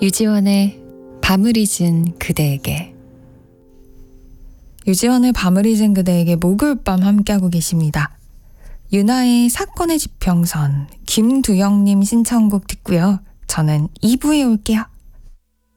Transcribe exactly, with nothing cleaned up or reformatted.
유지원의 밤을 잊은 그대에게. 유지원의 밤을 잊은 그대에게 목요일 밤 함께하고 계십니다. 유나의 사건의 지평선, 김두영님 신청곡 듣고요. 저는 이 부에 올게요.